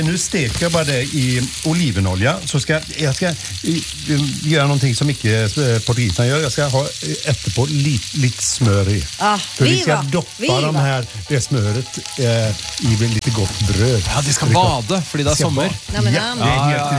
Nu steker jag bara det i olivenolja. Så jag ska göra någonting som inte portugiserna gör. Jag ska ha efterpå lite smör i. För vi ska doppa det smöret i lite gott bröd. Ja, det ska bada, för det är sommar. Ja, det är helt